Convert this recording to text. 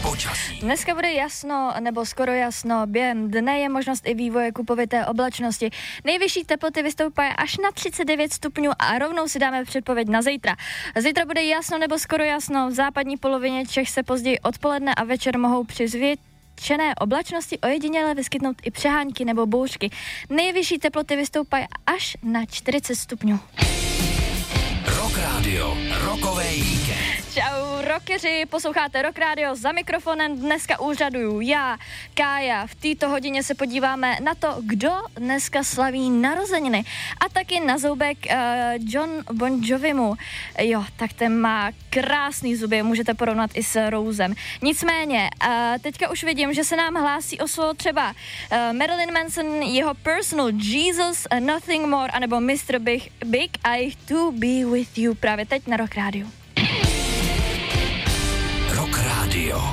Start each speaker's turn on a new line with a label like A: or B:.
A: Počasí.
B: Dneska bude jasno nebo skoro jasno, během dne je možnost i vývoje kupovité oblačnosti. Nejvyšší teploty vystoupají až na 39 stupňů a rovnou si dáme předpověď na zítra. Zítra bude jasno nebo skoro jasno, v západní polovině Čech se později odpoledne a večer mohou při zvětšené oblačnosti ojediněle vyskytnout i přehánky nebo bouřky. Nejvyšší teploty vystoupají až na 40 stupňů.
A: Rock Radio, rokový víkend.
B: Čau rockeři, posloucháte Rock Radio, za mikrofonem dneska úřaduju já, Kája. V této hodině se podíváme na to, kdo dneska slaví narozeniny. A taky na zoubek John Bon Jovimu. Jo, tak ten má krásný zuby, můžete porovnat i s Rousem. Nicméně, teďka už vidím, že se nám hlásí o slovo třeba Marilyn Manson, jeho Personal Jesus, Nothing More, anebo Mr. Big I To Be With You právě teď na Rock Radio.
A: Rock Radio.